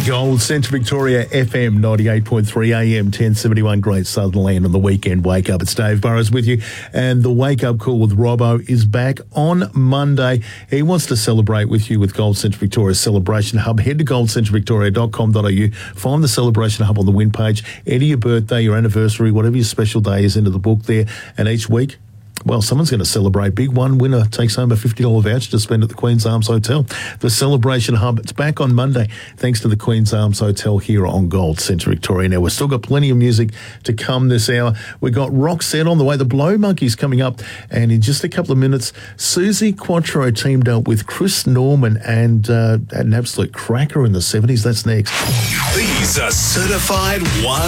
Gold Centre Victoria FM 98.3 AM 1071 Great Southern Land on the weekend wake up. It's Dave Burrows with you, and the wake up call with Robbo is back on Monday. He wants to celebrate with you with Gold Centre Victoria's Celebration Hub. Head to goldcentrevictoria.com.au, find the Celebration Hub on the win page, enter your birthday, your anniversary, whatever your special day is into the book there, and each week, well, someone's going to celebrate. Big one winner takes home a $50 voucher to spend at the Queen's Arms Hotel. The Celebration Hub, it's back on Monday, thanks to the Queen's Arms Hotel here on Gold Centre Victoria. Now, we've still got plenty of music to come this hour. We've got Roxette on the way. The Blow Monkeys coming up. And in just a couple of minutes, Suzi Quatro teamed up with Chris Norman and an absolute cracker in the 70s. That's next. These are certified one